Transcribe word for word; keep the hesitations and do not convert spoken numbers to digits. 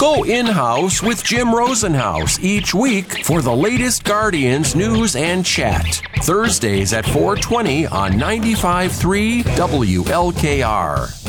Go in-house with Jim Rosenhaus each week for the latest Guardians news and chat. Thursdays at four twenty on ninety-five point three W L K R.